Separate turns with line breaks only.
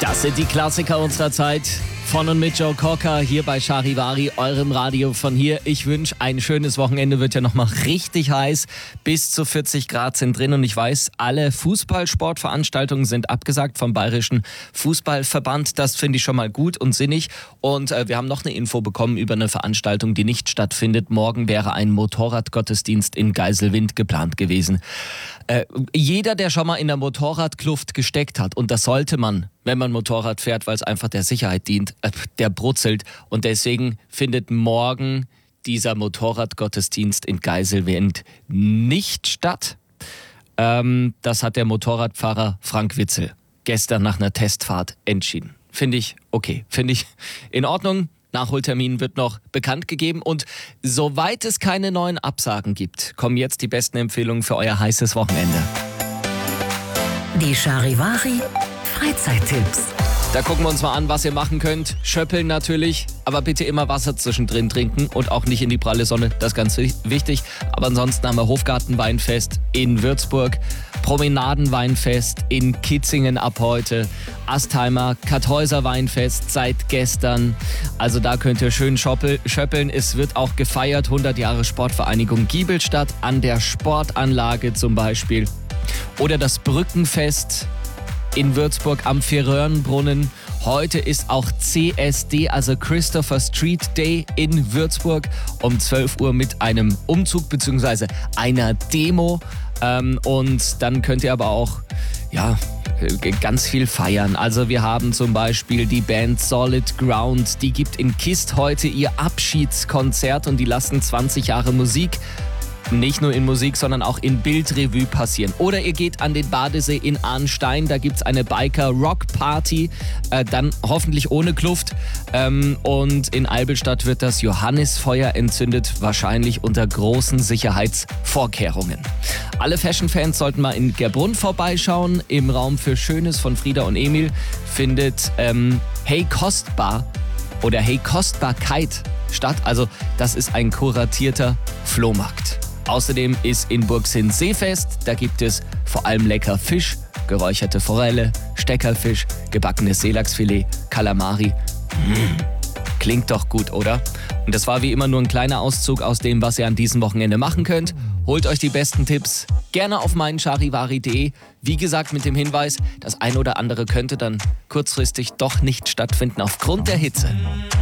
Das sind die Klassiker unserer Zeit. Von und mit Joe Cocker hier bei Charivari, eurem Radio von hier. Ich wünsche ein schönes Wochenende, wird ja nochmal richtig heiß. Bis zu 40 Grad sind drin und ich weiß, alle Fußballsportveranstaltungen sind abgesagt vom Bayerischen Fußballverband. Das finde ich schon mal gut und sinnig. Und wir haben noch eine Info bekommen über eine Veranstaltung, die nicht stattfindet. Morgen wäre ein Motorradgottesdienst in Geiselwind geplant gewesen. Jeder, der schon mal in der Motorradkluft gesteckt hat, und das sollte man, wenn man Motorrad fährt, weil es einfach der Sicherheit dient, der brutzelt. Und deswegen findet morgen dieser Motorradgottesdienst in Geiselwind nicht statt. Das hat der Motorradfahrer Frank Witzel gestern nach einer Testfahrt entschieden. Finde ich okay, finde ich in Ordnung. Nachholtermin wird noch bekannt gegeben und soweit es keine neuen Absagen gibt, kommen jetzt die besten Empfehlungen für euer heißes Wochenende.
Die Charivari Freizeittipps.
Da gucken wir uns mal an, was ihr machen könnt. Schöppeln natürlich, aber bitte immer Wasser zwischendrin trinken und auch nicht in die pralle Sonne, das ist ganz wichtig. Aber ansonsten haben wir Hofgartenweinfest in Würzburg, Promenadenweinfest in Kitzingen ab heute, Astheimer Kartäuser Weinfest seit gestern. Also da könnt ihr schön schöppeln. Es wird auch gefeiert, 100 Jahre Sportvereinigung Giebelstadt an der Sportanlage zum Beispiel. Oder das Brückenfest in Würzburg am Färöernbrunnen. Heute ist auch CSD, also Christopher Street Day in Würzburg um 12 Uhr mit einem Umzug bzw. einer Demo. Und dann könnt ihr aber auch ganz viel feiern. Also wir haben zum Beispiel die Band Solid Ground, die gibt in Kist heute ihr Abschiedskonzert und die lassen 20 Jahre Musik nicht nur in Musik, sondern auch in Bildrevue passieren. Oder ihr geht an den Badesee in Arnstein, da gibt's eine Biker-Rock-Party, dann hoffentlich ohne Kluft. Und in Albelstadt wird das Johannisfeuer entzündet, wahrscheinlich unter großen Sicherheitsvorkehrungen. Alle Fashion-Fans sollten mal in Gerbrunn vorbeischauen. Im Raum für Schönes von Frieda und Emil findet Hey Kostbar oder Hey Kostbarkeit statt. Also das ist ein kuratierter Flohmarkt. Außerdem ist in Burgsinn Seefest, da gibt es vor allem lecker Fisch, geräucherte Forelle, Steckerfisch, gebackenes Seelachsfilet, Kalamari. Klingt doch gut, oder? Und das war wie immer nur ein kleiner Auszug aus dem, was ihr an diesem Wochenende machen könnt. Holt euch die besten Tipps gerne auf meinen charivari.de. Wie gesagt, mit dem Hinweis, das ein oder andere könnte dann kurzfristig doch nicht stattfinden aufgrund der Hitze.